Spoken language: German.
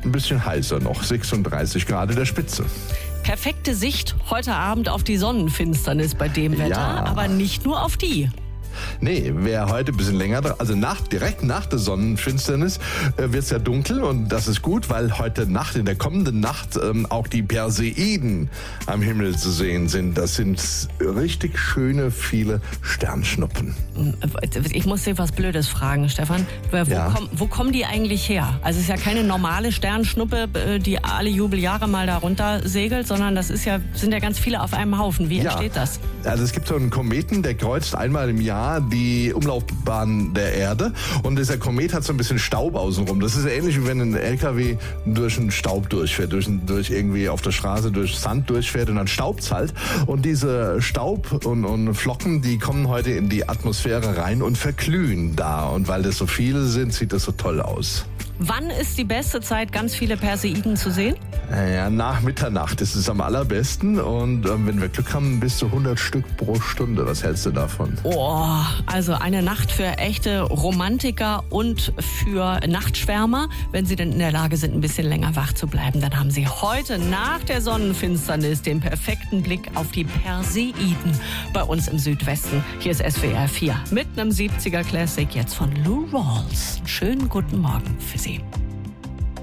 ein bisschen heißer noch, 36 Grad in der Spitze. Perfekte Sicht heute Abend auf die Sonnenfinsternis bei dem Wetter, Ja. aber nicht nur auf die. Nee, wer heute ein bisschen länger, also direkt nach der Sonnenfinsternis wird es ja dunkel und das ist gut, weil heute Nacht, in der kommenden Nacht, auch die Perseiden am Himmel zu sehen sind. Das sind richtig schöne, viele Sternschnuppen. Ich muss dir was Blödes fragen, Stefan. Wo kommen die eigentlich her? Also es ist ja keine normale Sternschnuppe, die alle Jubeljahre mal da runter segelt, sondern sind ja ganz viele auf einem Haufen. Wie entsteht das? Also es gibt so einen Kometen, der kreuzt einmal im Jahr die Umlaufbahn der Erde und dieser Komet hat so ein bisschen Staub außenrum. Das ist ähnlich wie wenn ein LKW durch einen Staub durchfährt, durch irgendwie auf der Straße durch Sand durchfährt und dann staubt's halt. Und diese Staub und Flocken, die kommen heute in die Atmosphäre rein und verglühen da. Und weil das so viele sind, sieht das so toll aus. Wann ist die beste Zeit, ganz viele Perseiden zu sehen? Ja, nach Mitternacht ist es am allerbesten und wenn wir Glück haben, bis zu 100 Stück pro Stunde. Was hältst du davon? Oh, also eine Nacht für echte Romantiker und für Nachtschwärmer. Wenn sie denn in der Lage sind, ein bisschen länger wach zu bleiben, dann haben sie heute nach der Sonnenfinsternis den perfekten Blick auf die Perseiden bei uns im Südwesten. Hier ist SWR 4 mit einem 70er Classic jetzt von Lou Rawls. Schönen guten Morgen für Sie.